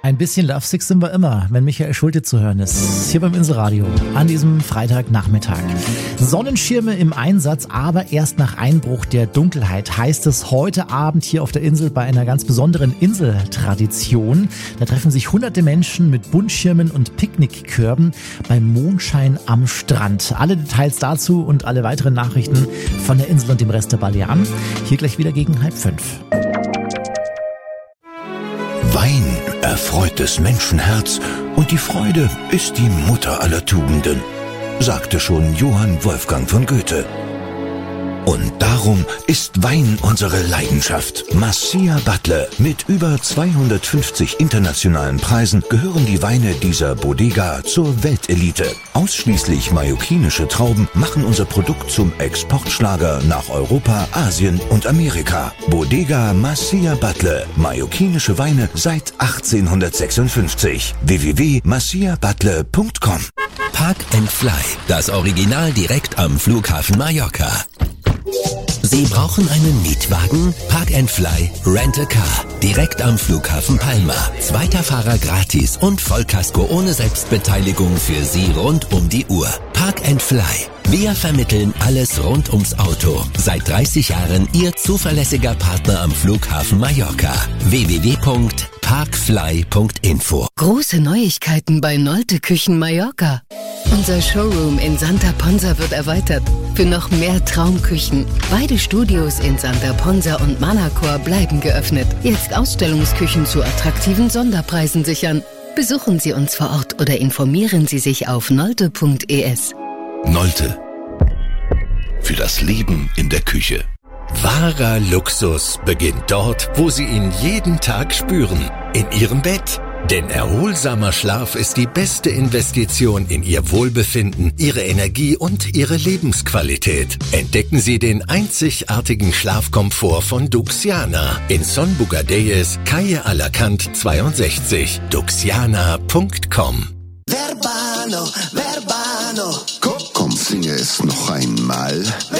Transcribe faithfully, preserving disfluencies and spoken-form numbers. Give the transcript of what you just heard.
Ein bisschen lovesick sind wir immer, wenn Michael Schulte zu hören ist. Hier beim Inselradio an diesem Freitagnachmittag. Sonnenschirme im Einsatz, aber erst nach Einbruch der Dunkelheit, heißt es heute Abend hier auf der Insel bei einer ganz besonderen Inseltradition. Da treffen sich hunderte Menschen mit Buntschirmen und Picknickkörben beim Mondschein am Strand. Alle Details dazu und alle weiteren Nachrichten von der Insel und dem Rest der Balearen hier gleich wieder gegen halb fünf. Wein erfreut des Menschenherz und die Freude ist die Mutter aller Tugenden, sagte schon Johann Wolfgang von Goethe. Und darum ist Wein unsere Leidenschaft. Massia Butler. Mit über zweihundertfünfzig internationalen Preisen gehören die Weine dieser Bodega zur Weltelite. Ausschließlich mallorquinische Trauben machen unser Produkt zum Exportschlager nach Europa, Asien und Amerika. Bodega Massia Butler. Mallorquinische Weine seit achtzehnhundertsechsundfünfzig. w w w punkt massia butler punkt com. Park and Fly. Das Original direkt am Flughafen Mallorca. Sie brauchen einen Mietwagen? Park and Fly Rent a Car. Direkt am Flughafen Palma. Zweiter Fahrer gratis und Vollkasko ohne Selbstbeteiligung für Sie rund um die Uhr. Park and Fly. Wir vermitteln alles rund ums Auto. Seit dreißig Jahren Ihr zuverlässiger Partner am Flughafen Mallorca. w w w punkt parkfly punkt info. Große Neuigkeiten bei Nolte Küchen Mallorca. Unser Showroom in Santa Ponsa wird erweitert für noch mehr Traumküchen. Beide Studios in Santa Ponsa und Manacor bleiben geöffnet. Jetzt Ausstellungsküchen zu attraktiven Sonderpreisen sichern. Besuchen Sie uns vor Ort oder informieren Sie sich auf nolte punkt e s. Nolte. Für das Leben in der Küche. Wahrer Luxus beginnt dort, wo Sie ihn jeden Tag spüren. In Ihrem Bett. Denn erholsamer Schlaf ist die beste Investition in Ihr Wohlbefinden, Ihre Energie und Ihre Lebensqualität. Entdecken Sie den einzigartigen Schlafkomfort von Duxiana in Son Bugadeyes, Calle Alacant zweiundsechzig. duxiana punkt com. Verbano, Verbano. Komm, komm, singe es noch einmal.